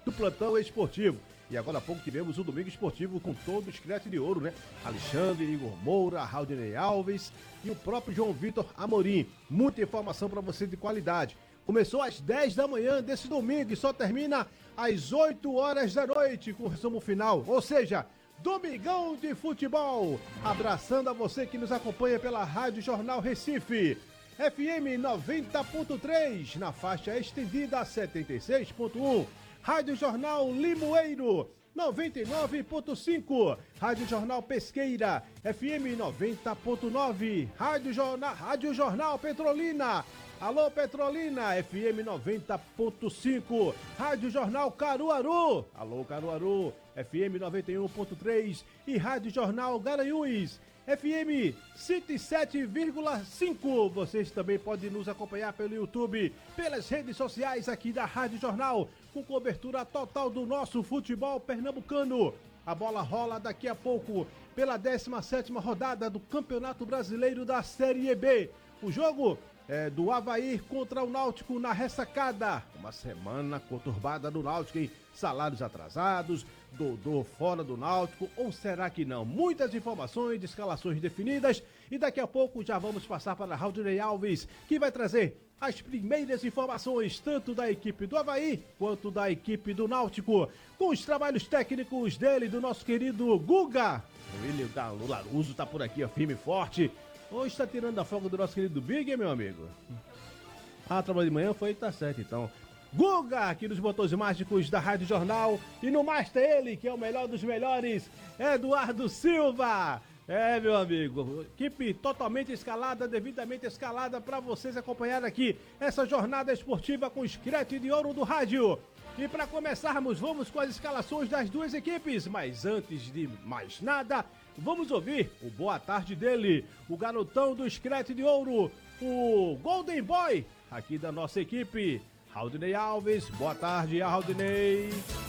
do Plantão Esportivo. E agora há pouco tivemos o Domingo Esportivo com todo o esqueleto de ouro, né? Alexandre, Igor Moura, Raudinei Alves e o próprio João Vitor Amorim. Muita informação para você de qualidade. Começou às 10 da manhã desse domingo e só termina às 8 horas da noite com o resumo final. Ou seja, Domingão de Futebol. Abraçando a você que nos acompanha pela Rádio Jornal Recife. FM 90.3 na faixa estendida 76.1. Rádio Jornal Limoeiro 99.5, Rádio Jornal Pesqueira, FM 90.9, Rádio Jornal Petrolina, alô Petrolina, FM 90.5, Rádio Jornal Caruaru, alô Caruaru, FM 91.3 e Rádio Jornal Garanhuns, FM 107,5. Vocês também podem nos acompanhar pelo YouTube, pelas redes sociais aqui da Rádio Jornal, com cobertura total do nosso futebol pernambucano. A bola rola daqui a pouco pela 17ª rodada do Campeonato Brasileiro da Série B. O jogo é do Avaí contra o Náutico na ressacada. Uma semana conturbada do Náutico, hein? Salários atrasados, Dodô fora do Náutico, ou será que não? Muitas informações, escalações definidas e daqui a pouco já vamos passar para Raudinei Alves, que vai trazer as primeiras informações tanto da equipe do Avaí quanto da equipe do Náutico, com os trabalhos técnicos dele, do nosso querido Guga. O William da Lularuso tá por aqui, ó, firme e forte. Hoje está tirando a folga do nosso querido Big, hein, meu amigo? Trabalho de manhã foi, tá certo, então. Guga, aqui nos botões mágicos da Rádio Jornal. E no master ele, que é o melhor dos melhores, Eduardo Silva. É, meu amigo, equipe totalmente escalada, devidamente escalada para vocês acompanhar aqui essa jornada esportiva com o esqueleto de ouro do rádio. E para começarmos, vamos com as escalações das duas equipes. Mas antes de mais nada, vamos ouvir o boa tarde dele, o garotão do esqueleto de ouro, o Golden Boy, aqui da nossa equipe, Raudinei Alves. Boa tarde, Raudinei.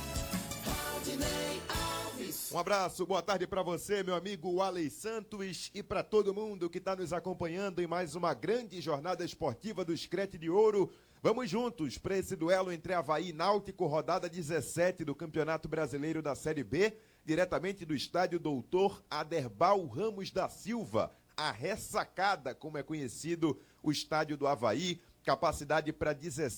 Um abraço, boa tarde para você, meu amigo Alex Santos, e para todo mundo que está nos acompanhando em mais uma grande jornada esportiva do Escrete de Ouro. Vamos juntos para esse duelo entre Avaí e Náutico, rodada 17 do Campeonato Brasileiro da Série B, diretamente do estádio Doutor Aderbal Ramos da Silva, a ressacada, como é conhecido o estádio do Avaí, capacidade para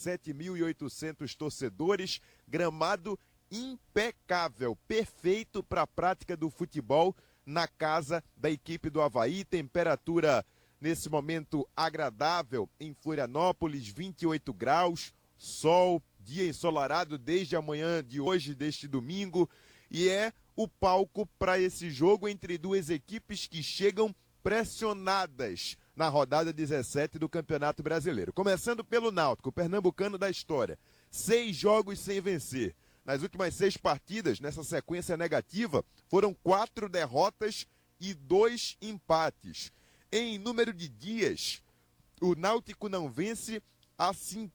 17.800 torcedores, gramado impecável, perfeito para a prática do futebol na casa da equipe do Avaí. Temperatura nesse momento agradável em Florianópolis, 28 graus, sol, dia ensolarado desde a manhã de hoje, deste domingo, e é o palco para esse jogo entre duas equipes que chegam pressionadas na rodada 17 do Campeonato Brasileiro. Começando pelo Náutico, pernambucano da história, 6 jogos sem vencer. Nas últimas 6 partidas, nessa sequência negativa, foram 4 derrotas e 2 empates. Em número de dias, o Náutico não vence há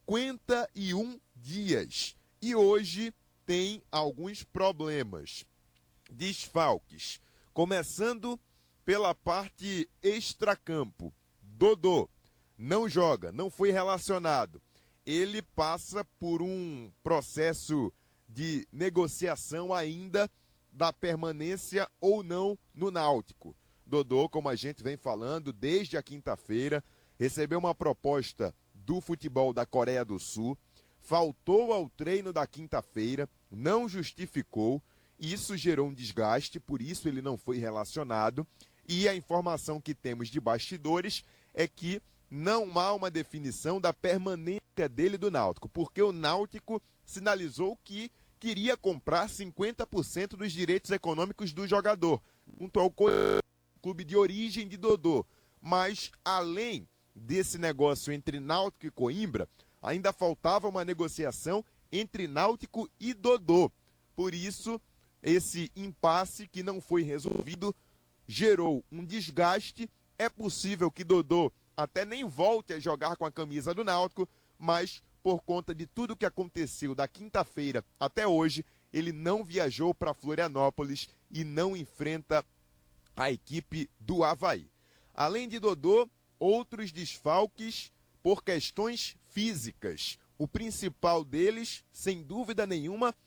51 dias. E hoje tem alguns problemas. Desfalques. Começando pela parte extracampo. Dodô não joga, não foi relacionado. Ele passa por um processo de negociação ainda da permanência ou não no Náutico. Dodô, como a gente vem falando desde a quinta-feira, recebeu uma proposta do futebol da Coreia do Sul, faltou ao treino da quinta-feira, não justificou, isso gerou um desgaste, por isso ele não foi relacionado, e a informação que temos de bastidores é que não há uma definição da permanência dele do Náutico, porque o Náutico sinalizou que queria comprar 50% dos direitos econômicos do jogador, junto ao clube de origem de Dodô. Mas, além desse negócio entre Náutico e Coimbra, ainda faltava uma negociação entre Náutico e Dodô. Por isso, esse impasse que não foi resolvido gerou um desgaste. É possível que Dodô até nem volte a jogar com a camisa do Náutico, mas por conta de tudo que aconteceu da quinta-feira até hoje, ele não viajou para Florianópolis e não enfrenta a equipe do Avaí. Além de Dodô, outros desfalques por questões físicas. O principal deles, sem dúvida nenhuma,